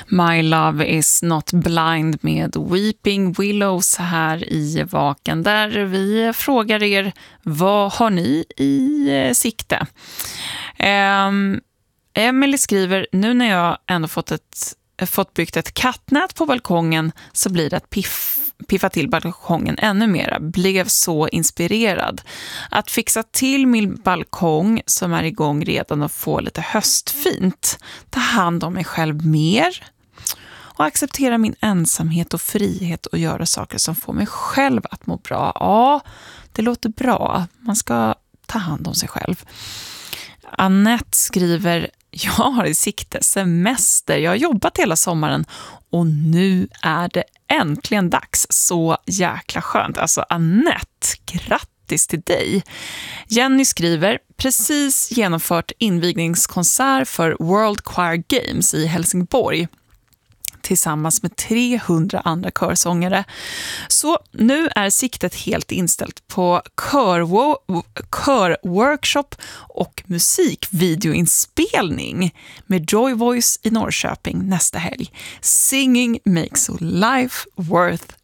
My Love Is Not Blind med Weeping Willows här i Vaken, där vi frågar er, vad har ni i sikte? Emily skriver, nu när jag ändå fått byggt ett kattnät på balkongen så blir det att piffa till balkongen ännu mera. Blev så inspirerad att fixa till min balkong som är igång redan och få lite höstfint. Ta hand om mig själv mer och acceptera min ensamhet och frihet och göra saker som får mig själv att må bra. Ja, det låter bra. Man ska ta hand om sig själv. Annette skriver, jag har i sikte semester. Jag har jobbat hela sommaren och nu är det äntligen dags. Så jäkla skönt. Alltså Annette, grattis till dig. Jenny skriver, precis genomfört invigningskonsert för World Choir Games i Helsingborg tillsammans med 300 andra körsångare. Så nu är siktet helt inställt på körworkshop och musikvideoinspelning med Joy Voice i Norrköping nästa helg. Singing makes life worth